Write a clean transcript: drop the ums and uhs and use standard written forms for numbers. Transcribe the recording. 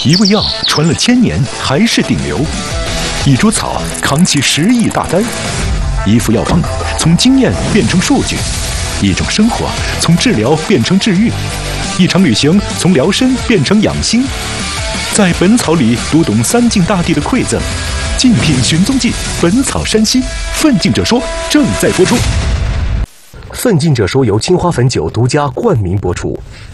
一味药传了1000年还是顶流，一株草扛起10亿大单，一副药方从经验变成数据，一种生活从治疗变成治愈，一场旅行从疗身变成养心。在本草里读懂三晋大地的馈赠，竞品寻踪记，本草山西，奋进者说正在播出。 奋进者说由青花汾酒独家冠名播出。